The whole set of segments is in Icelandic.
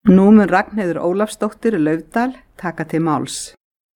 Nú mun Ragnheiður Ólafsdóttir Laufdal taka til máls.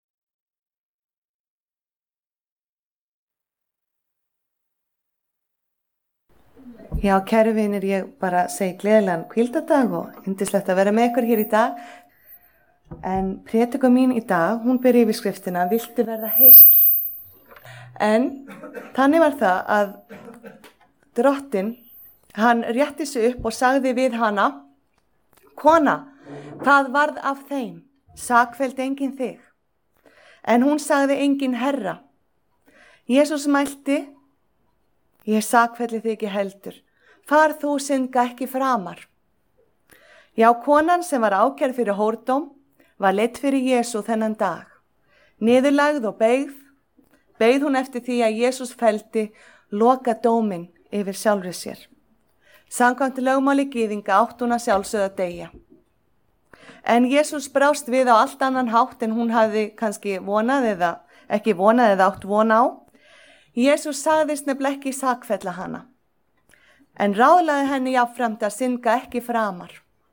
Já, kæru vinir, ég bara segi gleðilegan hvíldardag og yndislegt að vera með ykkur hér í dag. En prédika mín í dag, hún ber yfirskriftina Viltu verða heill? En þannig var það að drottinn, hann rétti sig upp og sagði við hana: Kona, hvað varð af þeim? Sakfelldi enginn þig? En hún sagði: enginn Herra. Jesús mælti: Ég sakfelli þig ekki heldur. Far þú synga ekki framar. Já, konan sem var ákærð fyrir hórdóm var leidd fyrir Jesú þennan dag. Niðurlagð og beið hún eftir því að Jesús felldi lokadóminn yfir sjálfri sér. Samkvæmt lögmáli gyðinga átti hún að sjálfsögðu að deyja. En Jesús brást við á allt annan hátt en hún hafði kannski vonað eða ekki vonað eða átt von á. Jesús sagðist nefnilega ekki sakfella hana, en ráðlaði henni jafnframt að synga ekki framar.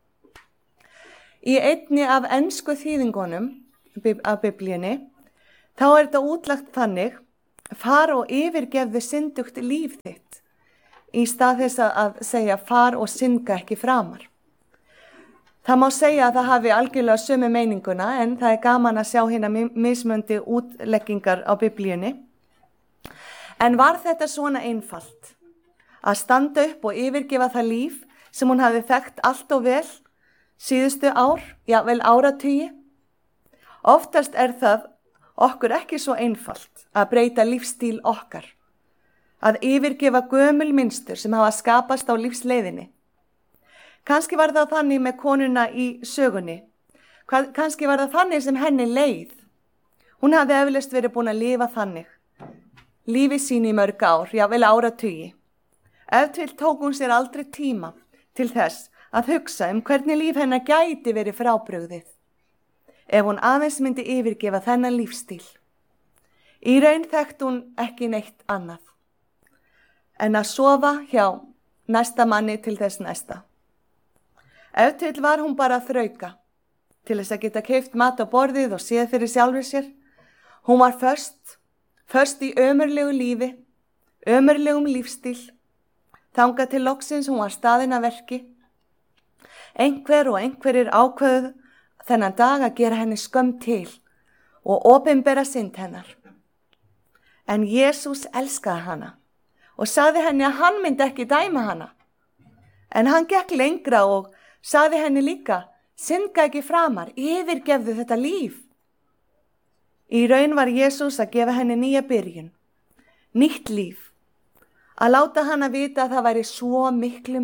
Í einni af ensku þýðingunum af Biblíunni, þá er þetta útlagt þannig: far og yfirgefðu syndugt líf þitt, í stað þess að segja far og synga ekki framar. Það má segja að það hafi algjörlega sömu meininguna, en það er gaman að sjá hérna mismunandi útleggingar á Biblíunni. En var þetta svona einfalt? Að standa upp og yfirgefa það líf sem hún hafi þekkt allt og vel síðustu ár, jafnvel áratugi? Oftast er það okkur ekki svo einfalt að breyta lífsstíl okkar, að yfirgefa gömul mynstur sem hafa skapast á lífsleiðinni. Kannski var það þannig með konuna í sögunni. Kannski var það þannig sem henni leið. Hún hafði eflaust verið búin að lifa þannig lífi sín í mörg ár, jafnvel áratugi. Ef til tók hún sér aldrei tíma til þess að hugsa hvernig líf hennar gæti verið frábrugðið, ef hún aðeins myndi yfirgefa þennan lífstíl. Í raun þekkt hún ekki neitt annað en að sofa hjá næsta manni til þess næsta. Ef til var hún bara að þrauka til þess að geta keypt mat á borðið og séð fyrir sjálfur sér. Hún var föst í ömurlegu lífi, ömurlegum lífstíl, þangað til loksins hún var staðin að verki. Einhverjir ákveðu þennan dag að gera henni skömm til og opinbera synd hennar. En Jesús elskaði hana og sagði henni að hann myndi ekki dæma hana. En hann gekk lengra og sagði henni líka: synga ekki framar, yfirgefðu þetta líf. Í raun var Jesús að gefa henni nýja byrjun, nýtt líf, að láta hana vita að það væri svo miklu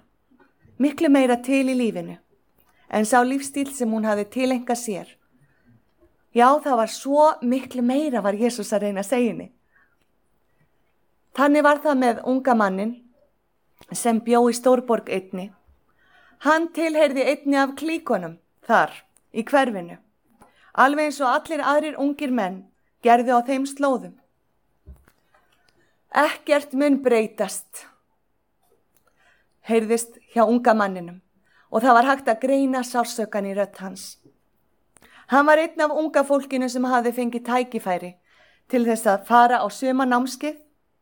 meira til í lífinu, en sá lífstíl sem hún hafði tileinkað sér. Já, það var svo miklu meira, var Jesús að reyna að segja henni. Þannig var það með unga mannin sem bjó í stórborg einni. Hann tilheyrði einni af klíkonum þar í hverfinu, alveg eins og allir aðrir ungir menn gerðu á þeim slóðum. Ekkert mun breytast, heyrðist hjá unga manninum, og það var hægt að greina sársaukann í rödd hans. Hann var einn af unga fólkinu sem hafði fengið tækifæri til þess að fara á sumarnámskeið,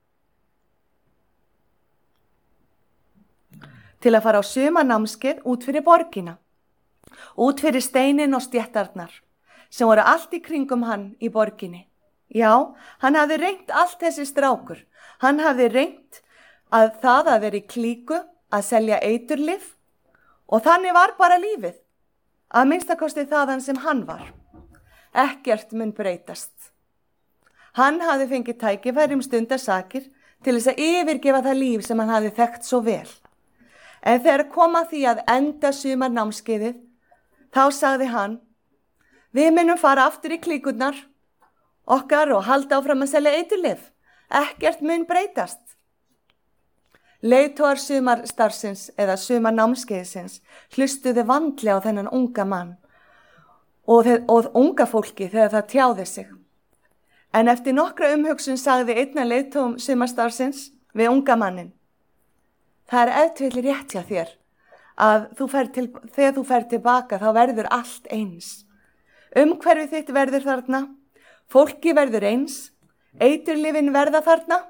út fyrir borgina, út fyrir steinin og stéttarnar sem voru allt í kringum hann í borginni. Já, hann hafði reynt allt þessi strákur. Hann hafði reynt að vera í klíku, að selja eiturlyf, og þannig var bara lífið, að minnstakosti þaðan sem hann var. Ekkert mun breytast. Hann hafði fengið tækifæri stundarsakir til þess að yfirgefa það líf sem hann hafði þekkt svo vel. En þegar kom að því að enda sumarnámskeiðið, þá sagði hann: við munum fara aftur í klíkurnar okkar og halda áfram að selja eiturlyf. Ekkert mun breytast. Leiðtogar sumarstarfsins eða sumarnámskeiðsins hlustuðu vandlega á þennan unga mann og unga fólki þegar það tjáði sig. En eftir nokkra umhugsun sagði einn af leiðtogum sumarstarfsins við unga mannin: það er ef til rétt hjá þér að þegar þú fer tilbaka þá verður allt eins. Umhverfið þitt verður þarna, fólki verður eins, eiturlyfin verða þarna,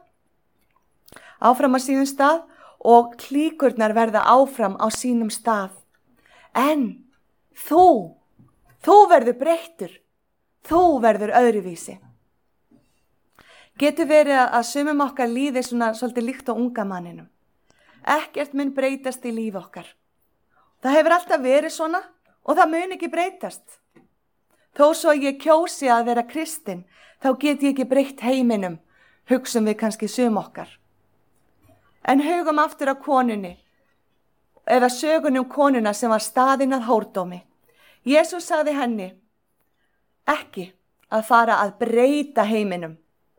áfram á sínum stað og klíkurnar verða áfram á sínum stað. En þú verður breyttur, þú verður öðruvísi. Getur verið að sumum okkar líði svona svolítið líkt á unga manninum. Ekkert mun breytast í lífi okkar. Það hefur alltaf verið svona og það mun ekki breytast. Þó svo ég kjósi að vera kristin, þá get ég ekki breytt heiminum, hugsum við kannski sum okkar. En hugum aftur á konunni, eða sögunum konuna sem var staðin að hórdómi. Jesús sagði henni ekki að fara að breyta heiminum.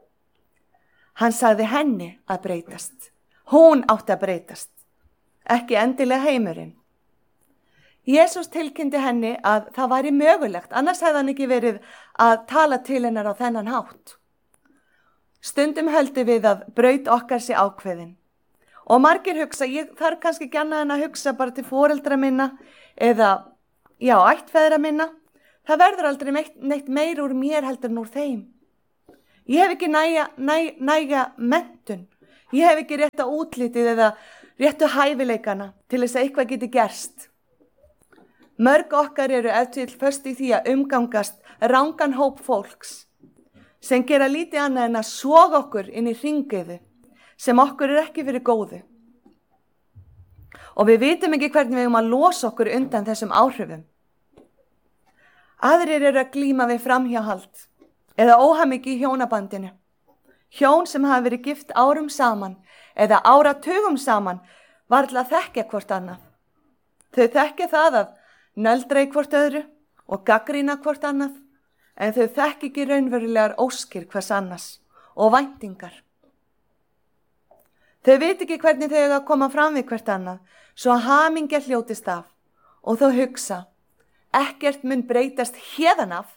Hann sagði henni að breytast. Hún átti að breytast, ekki endilega heimurinn. Jesús tilkynnti henni að það væri mögulegt, annars hefði hann ekki verið að tala til hennar á þennan hátt. Stundum höldum við að braut okkar sé ákveðin. Og margir hugsa, ég þarf kannski ekki annað en að hugsa bara til foreldra minna eða, ættfeðra minna. Það verður aldrei neitt meir úr mér heldur en úr þeim. Ég hef ekki næga menntun. Ég hef ekki rétta útlitið eða réttu hæfileikana til þess að eitthvað geti gerst. Mörg okkar eru ef til föst í því að umgangast rangan hóp fólks sem gera lítið annað en að soga okkur inn í hringiðu sem okkur er ekki fyrir góðu. Og við vitum ekki hvernig við að losa okkur undan þessum áhrifum. Aðrir eru að glíma við framhjáhald eða óhamingju í hjónabandinu. Hjón sem hafa verið gift árum saman eða áratugum saman varla þekkja hvort annað. Þau þekkja það að nöldra í hvort öðru og gagnrýna hvort annað, en þau þekki ekki raunverulegar óskir hvers annars og væntingar. Þau veit ekki hvernig þau eiga að koma fram við hvert annað, svo að hamingja hljótist af og þau hugsa, ekkert mun breytast héðan af.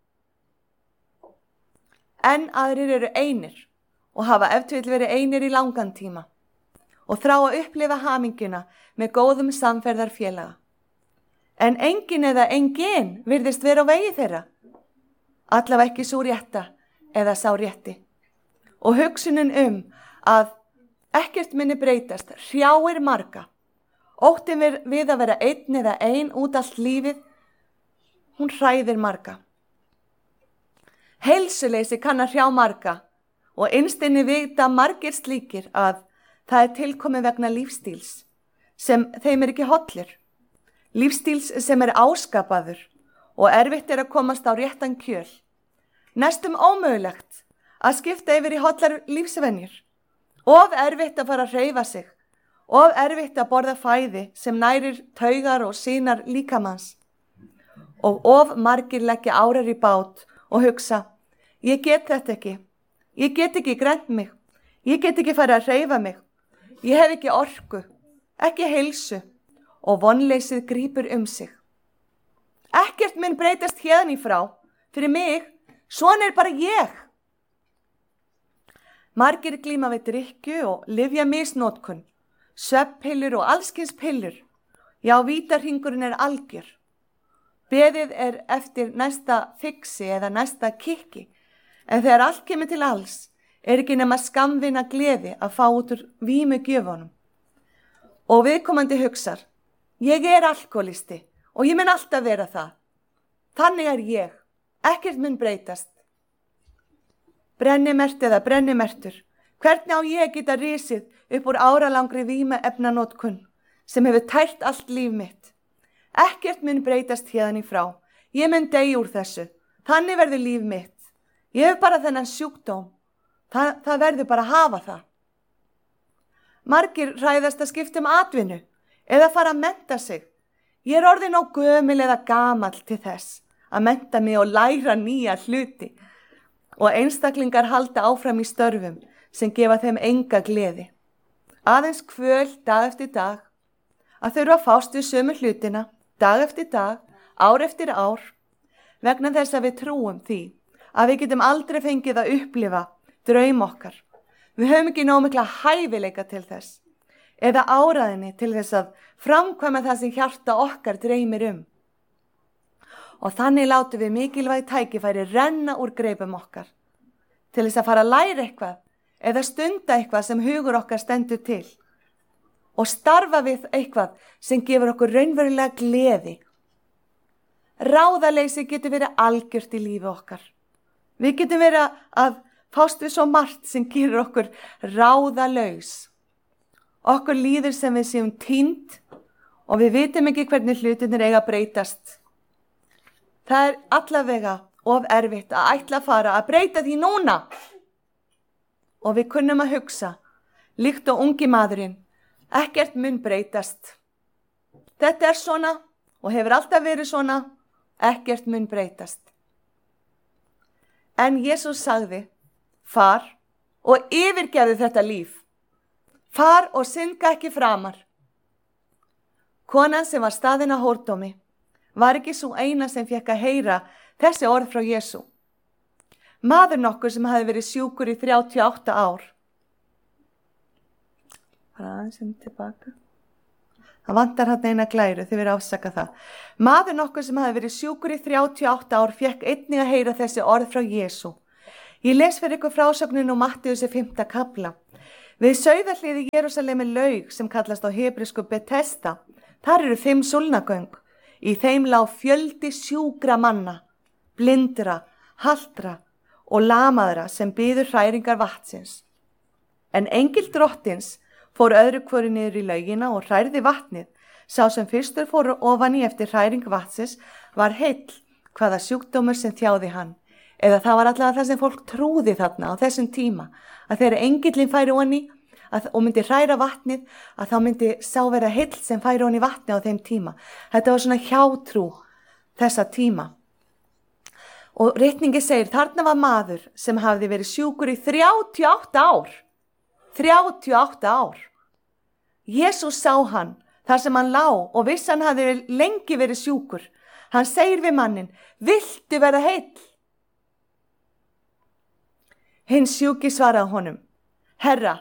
En aðrir eru einir og hafa ef til verið einir í langan tíma og þrá að upplifa hamingjuna með góðum samferðarfélaga. En engin eða engin virðist vera á vegi þeirra. Allavega ekki svo rétta eða sá rétti. Og hugsunin að ekkert muni breytast hrjáir marga. Óttin við að vera einn eða ein út allt lífið, hún hræðir marga. Heilsuleysi kann að hrjá marga og innst inni vita margir slíkir að það er tilkomið vegna lífstíls sem þeim er ekki hollur. Lífstíls sem er áskapaður og erfitt er að komast á réttan kjöl. Næstum ómögulegt að skipta yfir í hollar lífsvenjur. Of erfitt að fara að hreyfa sig. Of erfitt að borða fæði sem nærir taugar og sínar líkamanns. Og of margir leggja árar í bát og hugsa, ég get þetta ekki. Ég get ekki grennt mig. Ég get ekki fara að hreyfa mig. Ég hef ekki orku, ekki heilsu. Og vonleysið grípur sig. Ekkert mun breytast héðan í frá, fyrir mig, svona er bara ég. Margir glíma við drykkju og lyfja misnotkun, svefnpillur og allskyns pillur. Já, vítarhringurinn er algjör. Beðið er eftir næsta fixi eða næsta kikki, en þegar allt kemur til alls, er ekki nema skammvinna gleði að fá út úr vímugjöfunum. Og viðkomandi hugsar, ég er alkoholisti og ég mun alltaf vera það. Þannig er ég, ekkert mun breytast. Brennimert eða brennimertur, hvernig á ég geta risið upp úr áralangri vímuefnanotkun sem hefur tært allt líf mitt. Ekkert mun breytast héðan í frá, ég mun deyja úr þessu, þannig verður líf mitt. Ég hef bara þennan sjúkdóm, það verður bara að hafa það. Margir hræðast að skipta atvinnu eða fara að mennta sig. Ég er orðin á gömul eða gamall til þess að mennta mig og læra nýja hluti og einstaklingar halda áfram í störfum sem gefa þeim enga gleði. Aðeins kvöl dag eftir dag að þurfa að fást við sömu hlutina dag eftir dag, ár eftir ár vegna þess að við trúum því að við getum aldrei fengið að upplifa draum okkar. Við höfum ekki nóg mikla hæfileika til þess. eða áræðinni til þess að framkvæma það sem hjarta okkar dreymir Og þannig látum við mikilvæg tækifæri renna úr greipum okkar til þess að fara að læra eitthvað eða stunda eitthvað sem hugur okkar stendur til og starfa við eitthvað sem gefur okkur raunverulega gleði. Ráðaleysi getur verið algjört í lífi okkar. Við getum verið að fást við svo margt sem gerir okkur ráðalaus. Okkur líður sem við séum týnd og við vitum ekki hvernig hlutirnir eiga að breytast. Það allavega of erfitt að ætla að fara að breyta því núna. Og við kunnum að hugsa, líkt og ungi maðurinn, ekkert mun breytast. Þetta svona og hefur alltaf verið svona, ekkert mun breytast. En Jesús sagði, far og yfirgefðu þetta líf. Far og synga ekki framar. Konan sem var staðin að hórdómi var ekki svo eina sem fékk að heyra þessi orð frá Jesú. Maður nokkur sem hafði verið sjúkur í 38 ár. Tilbaka. Það vantar hann eina glæru, þið verið afsaka það. Maður nokkur sem hafði verið sjúkur í 38 ár fékk einnig að heyra þessi orð frá Jesú. Ég les fyrir ykkur frásögnin úr Mattheusar 5. kafla. Við sauðahliði Jerúsalemi laug sem kallast á hebrísku Betesda. Þar eru 5 súlnagöng. Í þeim lá fjöldi sjúkra manna, blindra, haltra og lamaðra sem biður hræringar vatnsins. En engil drottins fór öðru hvoru niður í laugina og hrærði vatnið. Sá sem fyrstur fór ofan í eftir hræring vatnsins var heill, hvaða sjúkdómur sem þjáði hann. Eða það var allavega það sem fólk trúði þarna á þessum tíma, að þegar engillin færi ofan í og myndi hræra vatnið, að þá myndi sá vera heill sem færi ofan í vatnið á þeim tíma. Þetta var svona hjátrú þessa tíma. Og ritningi segir, þarna var maður sem hafði verið sjúkur í 38 ár. 38 ár. Jesús sá hann þar sem hann lá og vissi hann hafði lengi verið sjúkur. Hann segir við mannin, viltu vera heill? Hinn sjúki svaraði honum, Herra,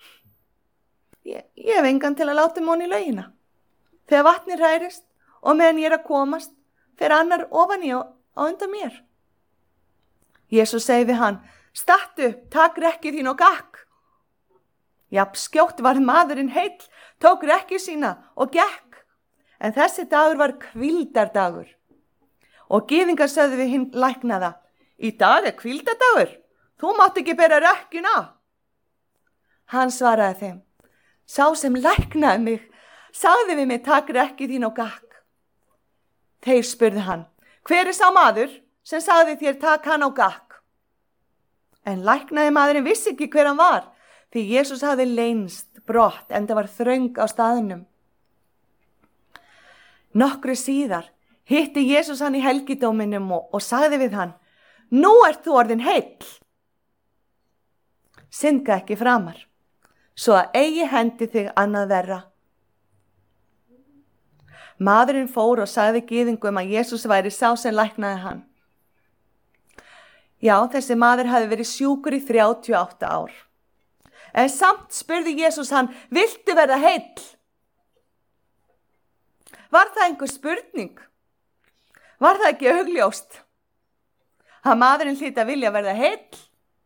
ég hef engan til að láta mig í laugina. Þegar vatnið hrærist og meðan ég að komast, fer annar ofan í á undan mér. Jesús segi við hann, stattu, takk rekkið þín og gakk. Jafn skjótt var maðurinn heill, tók rekkið sína og gekk. En þessi dagur var hvíldardagur. Og gyðingar sögðu við hinn læknaða, í dag er hvíldardagur, þú mátt ekki bera rekkjuna. Hann svaraði þeim, sá sem læknaði mig, sagði við mig takk rekkið þín og gakk. Þeir spurðu hann, hver sá maður sem sagði þér takk hann og gakk? En læknaði maðurinn vissi ekki hver hann var, því Jesús hafði leynst brott en það var þröng á staðnum. Nokkru síðar hitti Jesús hann í helgidóminum og sagði við hann, nú ert þú orðin heill. Synga ekki framar, svo að eigi hendi þig annað verra. Maðurinn fór og sagði gyðingum að Jesús væri sá sem læknaði hann. Já, þessi maður hafði verið sjúkur í 38 ár. En samt spurði Jesús hann, viltu verða heill? Var það einhver spurning? Var það ekki augljóst? Að maðurinn hlyti að vilja verða heill?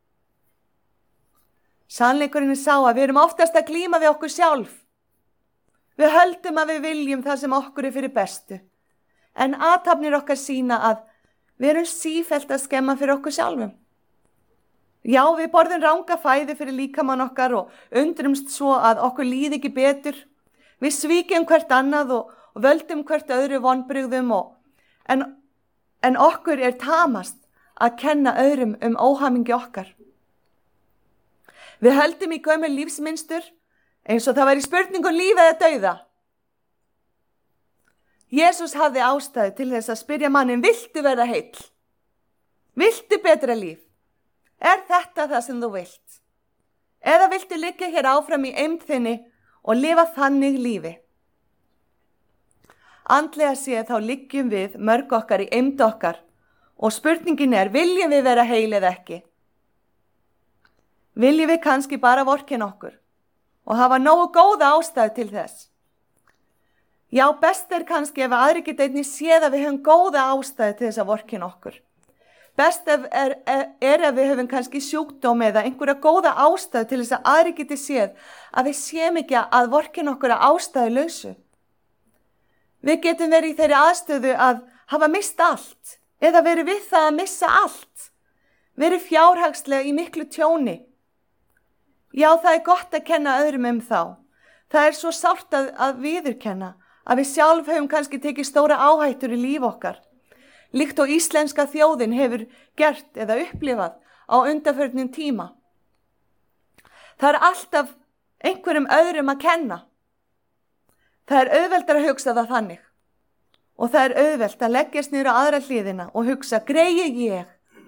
Sannleikurinn sá að við erum oftast að glíma við okkur sjálf. Við höldum að við viljum það sem okkur er fyrir bestu. En athafnir okkar sýna að við erum sífellt að skemma fyrir okkur sjálfum. Já, við borðum ranga fæði fyrir líkamann okkar og undrumst svo að okkur líði ekki betur. Við svíkjum hvert annað og völdum hvert öðru vonbrigðum en okkur er tamast að kenna öðrum óhamingi okkar. Við höldum í gömul lífsmynstur eins og það væri spurning líf eða dauða. Jesús hafði ástæðu til þess að spyrja mannin, viltu verða heill? Viltu betra líf? Er þetta það sem þú vilt? Eða viltu liggja hér áfram í eymd þinni og lifa þannig lífi? Andlega séð þá liggjum við mörg okkar í eymd okkar og spurningin er, viljum við vera heil eða ekki? Viljum við kannski bara vorkenna okkur? og hafa nógu góða ástæðu til þess. Já, best kannski ef aðri geta einnig séð að við höfum góða ástæðu til þess að vorkenna okkur. Best er ef við höfum kannski sjúkdóm eða einhverja góða ástæðu til þess að aðri geti séð að við séum ekki að vorkenna okkur að ástæðu lausu. Við getum verið í þeirri aðstöðu að hafa mist allt eða verið við það að missa allt. Verið fjárhagslega í miklu tjóni. Já, það er gott að kenna öðrum þá. Það er svo sárt að viðurkenna að við sjálf höfum kannski tekið stóra áhættur í líf okkar. Líkt og íslenska þjóðin hefur gert eða upplifað á undanförnum tíma. Það er alltaf einhverjum öðrum að kenna. Það er auðvelt að hugsa það þannig. Og það er auðvelt að leggjast niður á aðra hliðina og hugsa, greiði ég.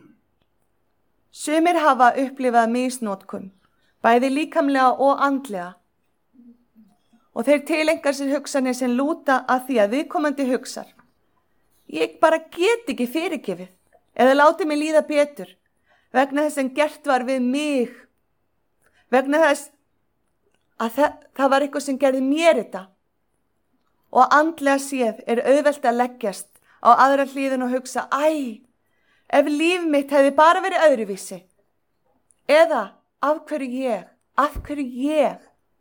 Sumir hafa upplifað misnotkun, bæði líkamlega og andlega. Og þeir tilengar sér hugsanir sem lúta að því að viðkomandi hugsar. Ég bara get ekki fyrirgefið eða láti mig líða betur vegna þess sem gert var við mig. Vegna þess að það var eitthvað sem gerði mér þetta. Og andlega séð er auðvelt að leggjast á aðra hliðin og hugsa, ef líf mitt hefði bara verið öðruvísi. Eða, af hverju ég?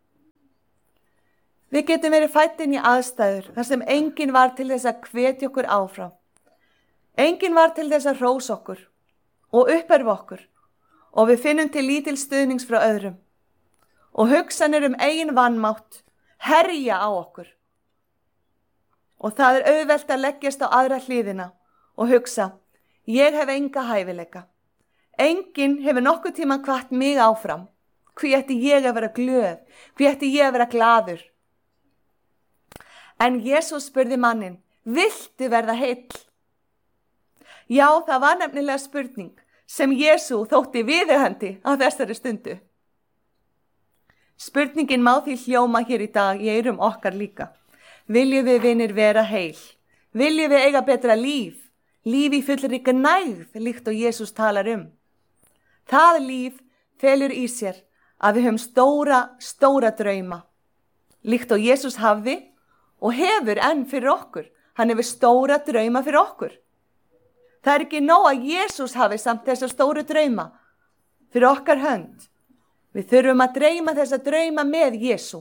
Við getum verið fædd inn í aðstæður þar sem enginn var til þess að hvetja okkur áfram. Enginn var til þess að hrósa okkur og upphefja okkur og við finnum til lítil stuðnings frá öðrum. Og hugsanir eigin vanmátt herja á okkur. Og það er auðvelt að leggjast á aðra hliðina og hugsa, ég hef enga hæfileika. Enginn hefur nokkuð tíma hvatt mig áfram. Hví ætti ég að vera glöð? Hví ætti ég að vera glaður? En Jesús spurði manninn, viltu verða heill? Já, það var nefnilega spurning sem Jesú þótti viðeigandi á þessari stundu. Spurningin má því hljóma hér í dag í eyrum okkar líka. Viljum við vinir vera heil? Viljum við eiga betra líf? Líf í fullri gnægð, líkt og Jesús talar Það líf felur í sér að við höfum stóra drauma. Líkt og Jesús hafði og hefur enn fyrir okkur. Hann hefur stóra drauma fyrir okkur. Það er ekki nóg að Jesús hafi samt þessa stóru drauma fyrir okkar hönd. Við þurfum að dreyma þessa drauma með Jesú.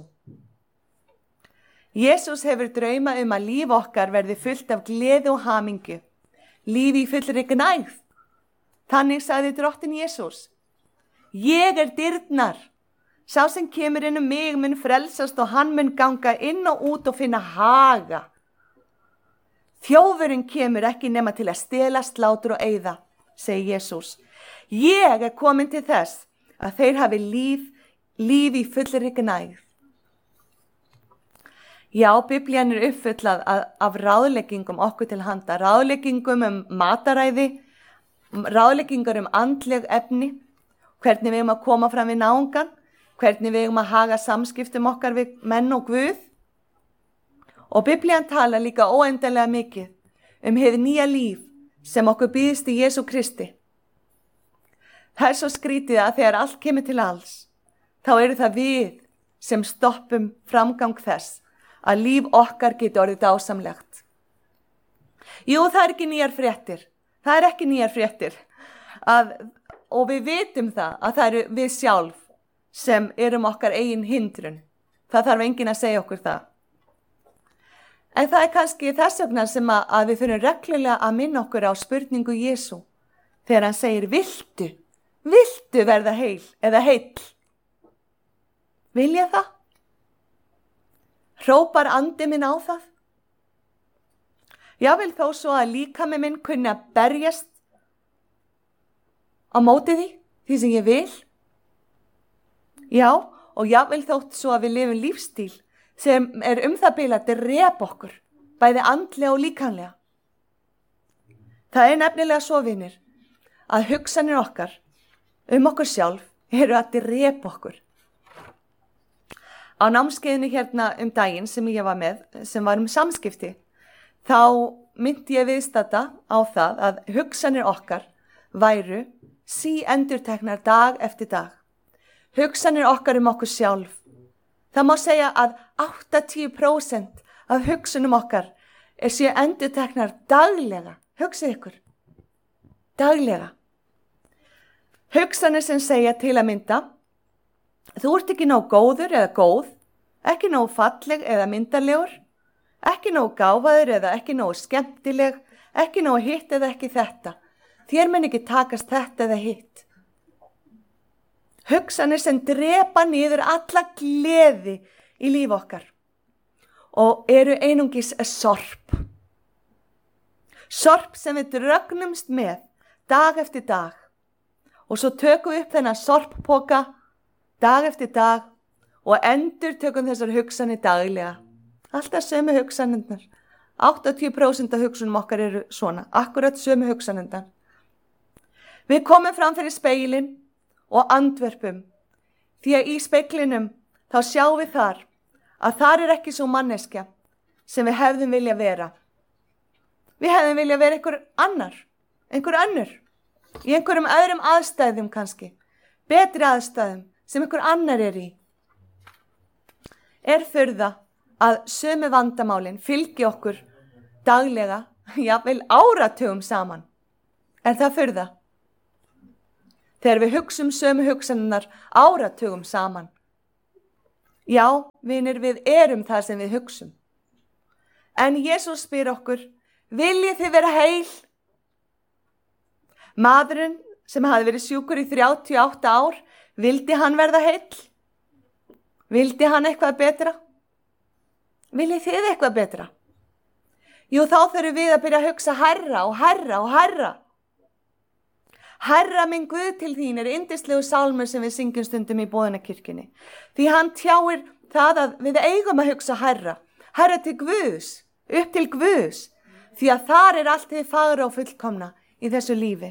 Jesús hefur drauma að líf okkar verði fullt af gleði og hamingju. Lífi í fullri gnægð. Þannig sagði drottinn Jesús. Ég er dyrnar. Sá sem kemur inn mig mun frelsast og hann mun ganga inn og út og finna haga. Þjófurinn kemur ekki nema til að stela, slátra og eyða, segir Jesús. Ég er komin til þess að þeir hafi líf í fullri gnægð. Já, Biblían er uppfullað af ráðleggingum okkur til handa, ráðleggingum mataræði, ráðleggingar andleg efni, hvernig við að koma fram við náungan, hvernig við að haga samskiptum okkar við menn og Guð. Og Biblían tala líka óendanlega mikið hið nýja líf sem okkur býðist í Jesú Kristi. Það er svo skrítið að þegar allt kemur til alls, þá eru það við sem stoppum framgang þess að líf okkar geti orðið dásamlegt. Jú, það er ekki nýjar fréttir. Það er ekki nýjar fréttir. Og við vitum að það eru við sjálf sem erum okkar eigin hindrun. Það þarf enginn að segja okkur það. En það er kannski þess vegna sem að við þurfum reglulega að minna okkur á spurningu Jesú. Þegar hann segir, viltu verða heil eða heill? Vilja það? Hrópar andi minn á það? Jafnvel þó svo að líkami minn kunni að berjast á móti því sem ég vil. Já, og jafnvel þótt svo að við lifum lífstíl sem er það bil að drepa okkur, bæði andlega og líkamlega. Það er nefnilega svo, vinir, að hugsanir okkar okkur sjálf eru að drepa okkur. Á námskeiðinu hérna daginn sem ég var með, sem var samskipti, þá myndi ég viðstadda á það að hugsanir okkar væru síendurteknar dag eftir dag. Hugsanir okkar okkur sjálf Það má segja að 80% af hugsunum okkar séu endurteknar daglega. Hugsið ykkur. Daglega. Hugsanir sem segja til að mynda, þú ert ekki nóg góður eða góð, ekki nóg falleg eða myndarlegur, ekki nóg gáfaður eða ekki nóg skemmtileg, ekki nóg hitt eða ekki þetta. Þér mun ekki takast þetta eða hitt. Hugsanir sem drepa niður alla gleði í líf okkar og eru einungis sorp. Sorp sem við drögnumst með dag eftir dag og svo tökum við upp þennan sorppoka dag eftir dag og endur tökum þessar hugsanir daglega. Alltaf sömu hugsanirnar. 80% af hugsunum okkar eru svona, akkurat sömu hugsanirnar. Við komum fram fyrir speilin og andverpum, því að í speglinum þá sjáum við þar er ekki svo manneskja sem við hefðum vilja vera. Við hefðum vilja vera einhver önnur, í einhverjum öðrum aðstæðum kannski, betri aðstæðum sem einhver annar er í. Er furða að sömu vandamálin fylgi okkur daglega, jafnvel áratugum saman? Er það furða? Þegar við hugsum sömu hugsanirnar áratugum saman. Já, vinir, við erum það sem við hugsum. En Jesús spyr okkur, viljið þið vera heil? Maðurinn sem hafði verið sjúkur í 38 ár, vildi hann verða heill? Vildi hann eitthvað betra? Viljið þið eitthvað betra? Jú, þá þurfum við að byrja að hugsa hærra og hærra og hærra. Herra minn Guð til þín er yndislegu sálmur sem við syngjum stundum í boðunarkirkjunni. Því hann tjáir það að við eigum að hugsa hærra. Herra til Guðs, upp til Guðs. Því að þar er allt þið fagra og fullkomna í þessu lífi.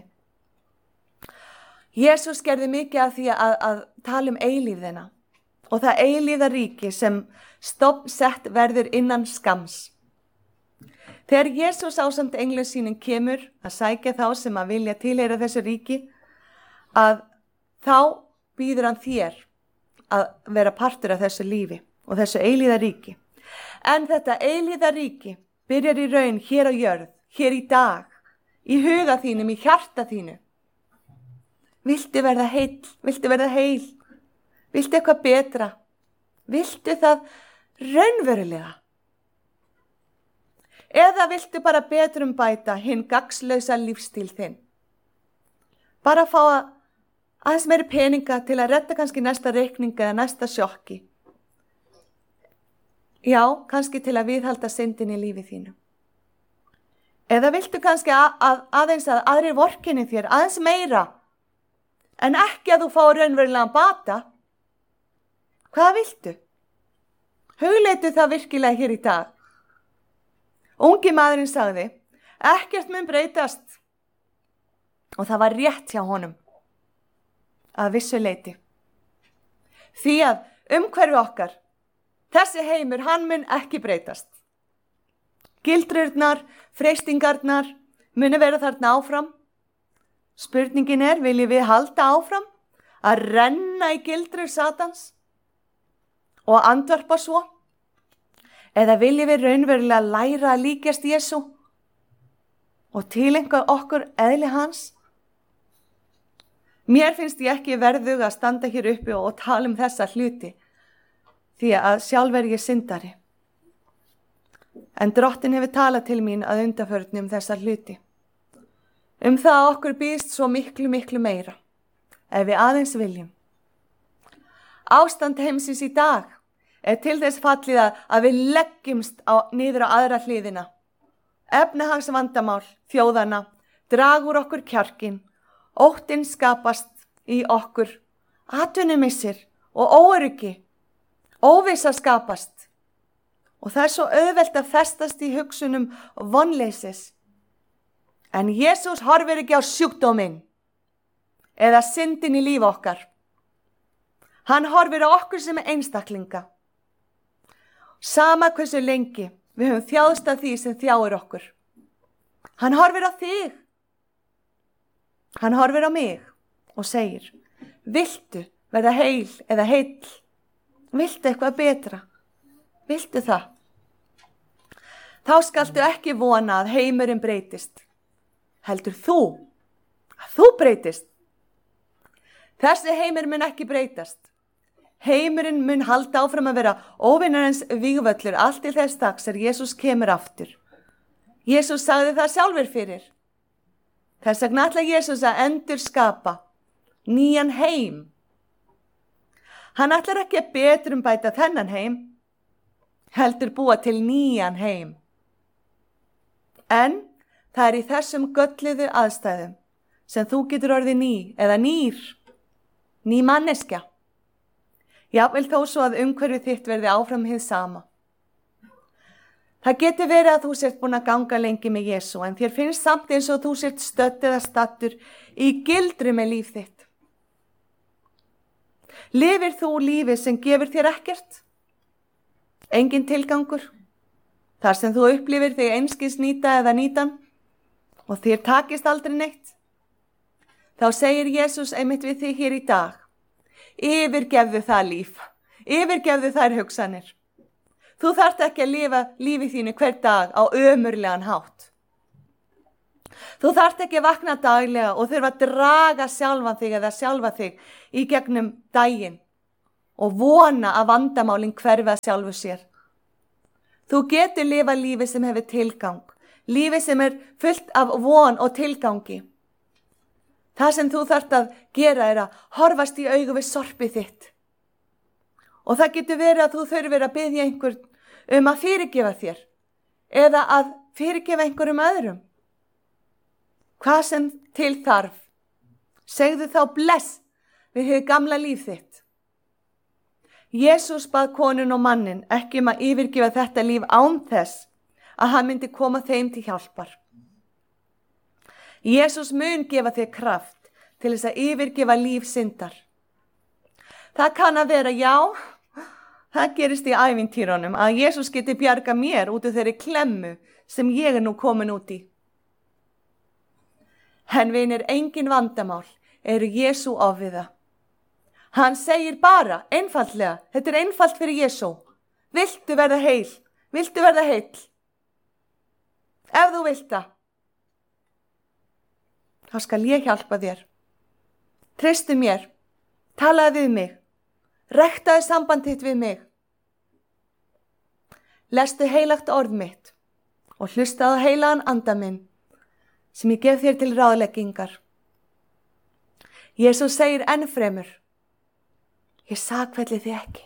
Jesús gerði mikið af því að tala eilífðina og það eilíða ríki sem stofnsett verður innan skams. Þegar Jesús ásamt englum sínum kemur að sækja þá sem að vilja tilheyra þessu ríki, að þá býður hann þér að vera partur af þessu lífi og þessu eilíða ríki. En þetta eilíða ríki byrjar í raun hér á jörð, hér í dag, í huga þínum, í hjarta þínu. Viltu verða heill? Viltu verða heil? Viltu eitthvað betra? Viltu það raunverulega? Eða viltu bara betrum bæta hinn gagnslausa lífstíl þinn? Bara fá aðeins meiri peninga til að redda kannski næsta reikninga eða næsta sjokki. Já, kannski til að viðhalda syndin í lífi þínu. Eða viltu kannski aðeins að aðrir vorkenni þér aðeins meira, en ekki að þú fá raunverulegan bata? Hvað viltu? Hugleitu það virkilega hér í dag. Ungi maðurinn sagði, ekkert mun breytast. Og það var rétt hjá honum, að vissu leyti. Því að umhverfi okkar, þessi heimur, hann mun ekki breytast. Gildrurnar, freistingarnar, muni vera þarna áfram. Spurningin er, viljum við halda áfram að renna í gildrur Satans og andvarpa svo? Eða viljum við raunverulega læra að líkjast Jesú og tileinka okkur eðli hans? Mér finnst ég ekki verðug að standa hér uppi og tala þessa hluti, því að sjálf er ég syndari. En Drottinn hefur talað til mín að undanförnu þessa hluti. Það að okkur býðst svo miklu meira, ef við aðeins viljum. Ástand heimsins í dag er til þess fallið að við leggjumst niður á aðra hliðina. Efnahagsvandamál þjóðana dragur okkur kjarkin, óttinn skapast í okkur, atvinnumissir og óöryggi, óvissa skapast. Og það er svo auðvelt að festast í hugsunum vonleysis. En Jesús horfir ekki á sjúkdóminn eða syndin í líf okkar. Hann horfir á okkur sem einstaklinga. Sama hversu lengi við höfum þjáðst af því sem þjáir okkur. Hann horfir á þig. Hann horfir á mig og segir, viltu verða heil eða heill? Viltu eitthvað betra? Viltu það? Þá skaltu ekki vona að heimurinn breytist. Heldur þú að þú breytist? Þessi heimur mun ekki breytast. Heimurinn mun halda áfram að vera óvinarins vígvöllur allt til þess dags er Jesús kemur aftur. Jesús sagði það sjálfur fyrir. Þess vegna ætlar Jesús að endurskapa nýjan heim. Hann ætlar ekki að betrumbæta þennan heim, heldur búa til nýjan heim. En það er í þessum gölluðu aðstæðum sem þú getur orðið ný eða ný manneskja. Jafnvel þó svo að umhverfið þitt verði áfram hið sama. Það getur verið að þú sért búin að ganga lengi með Jesú en þér finnst samt eins og þú sért stödd eða stattur í gildru með líf þitt. Lifir þú lífið sem gefur þér ekkert? Engin tilgangur? Þar sem þú upplifir þig einskis nýta eða nýtan og þér takist aldrei neitt? Þá segir Jesús einmitt við þig hér í dag. Yfirgefðu það líf. Yfirgefðu þær hugsanir. Þú þarft ekki að lifa lífið þínu hver dag á ömurlegan hátt. Þú þarft ekki að vakna daglega og þurfa að draga sjálfa þig í gegnum daginn og vona að vandamálin hverfa sjálfu sér. Þú getur lifa lífi sem hefur tilgang, lífi sem er fullt af von og tilgangi. Það sem þú þarft að gera er að horfast í augu við sorpið þitt. Og það getur verið að þú þurfir að biðja einhvern að fyrirgefa þér eða að fyrirgefa einhverjum öðrum. Hvað sem til þarf, segðu þá bless við hið gamla líf þitt. Jesús bað konun og mannin ekki að yfirgefa þetta líf án þess að hann myndi koma þeim til hjálpar. Jesús mun gefa þér kraft til þess að yfirgefa líf syndar. Það kann að vera, já, það gerist í ævintýrunum að Jesús geti bjarga mér út úr þeirri klemmu sem ég er nú komin út í. En vinir, engin vandamál eru Jesú ofviða. Hann segir bara, einfaldlega, þetta er einfalt fyrir Jesú. Viltu verða heil? Viltu verða heill? Ef þú vilt það, þá skal ég hjálpa þér. Treystu mér, talaðu við mig, ræktaðu samband þitt við mig. Lestu heilagt orð mitt og hlustaðu á heilagan anda minn sem ég gef þér til ráðleggingar. Jesús segir enn fremur, ég sakfelli þig ekki.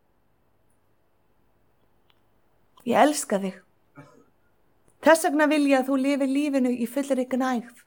Ég elska þig. Þess vegna vil ég að þú lifir lífinu í fullri gnægð.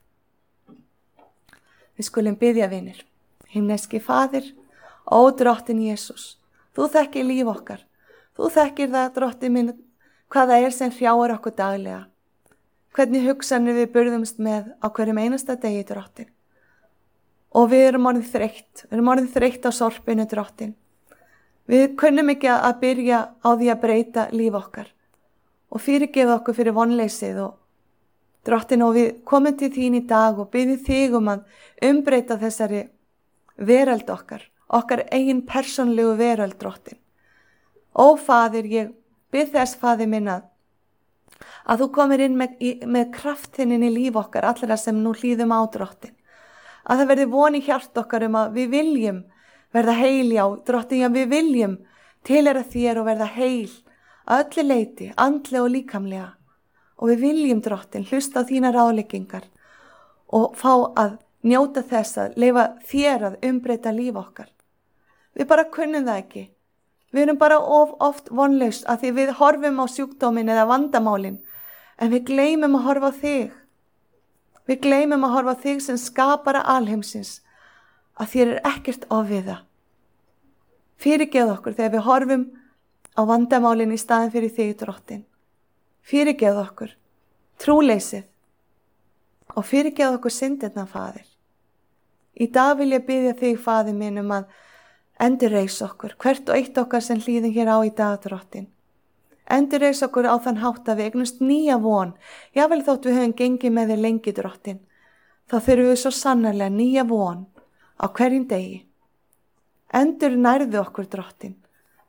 Við skulum biðja, vinir. Himneski Faðir, ó Drottinn Jesús, þú þekkir líf okkar. Þú þekkir það, Drottinn minn, hvað það er sem hrjáir okkur daglega. Hvernig hugsanir við burðumst með á hverjum einasta degi, Drottinn. Og við erum orðið þreytt á sorpinu, Drottinn. Við kunnum ekki að byrja á því að breyta líf okkar og fyrirgefa okkur fyrir vonleysið og Drottinn, og við komum til þín í dag og biðjum þig að umbreyta þessari veröld okkar eigin persónlegu veröld, Drottinn. Ó Faðir, ég bið þess, Faðir minn, að þú komir inn með kraftinn inn í líf okkar allra sem nú hlýðum á, Drottinn. Að það verði von í hjart okkar að við viljum verða heil, já, Drottinn, að við viljum tilheyra þér og verða heil að öllu leyti, andlega og líkamlega. Og við viljum, Drottinn, hlusta á þínar ráðleggingar og fá að njóta þess að leyfa þér að umbreyta líf okkar. Við bara kunnum það ekki. Við erum bara oft vonlaus að því við horfum á sjúkdómin eða vandamálin, en við gleymum að horfa á þig. Við gleymum að horfa á þig sem skapara alheimsins, að þér er ekkert ofviða. Fyrirgefðu okkur þegar við horfum á vandamálin í staðin fyrir þig, Drottinn. Fyrirgefðu okkur trúleysið og fyrirgefðu okkur syndirnar, Faðir. Í dag vil ég biðja þig, Faðir minn, að endurreis okkur, hvert og eitt okkar sem hlýðum hér á í dag, Drottinn. Endurreis okkur á þann hátt að við eignumst nýja von. Jável þótt við höfum gengið með þér lengi, Drottinn. Þá þurfum við svo sannarlega nýja von á hverjum degi. Endur nærðu okkur, Drottinn.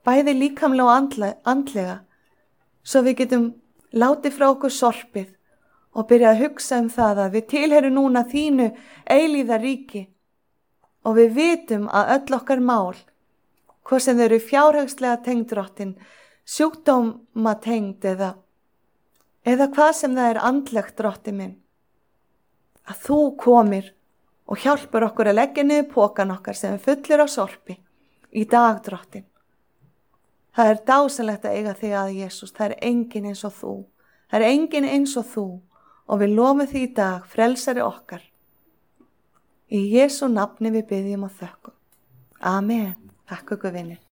bæði líkamlega og andlega, svo við getum látið frá okkur sorpið og byrja að hugsa það að við tilheyrum núna þínu eilíða ríki og við vitum að öll okkar mál, hvað sem þau eru fjárhagslega tengd Drottin, sjúkdóma tengd eða hvað sem það er andlegt Drotti minn, að þú komir og hjálpar okkur að leggja niður pokan okkar sem er fullur á sorpi í dag, Drottin. Það er dásamlegt að eiga þig að, Jesús. Það er engin eins og þú. Það er engin eins og þú og við lofum því í dag, frelsari okkar. Í Jesú nafni við biðjum og þökkum. Amen. Takk ykkur, vinir.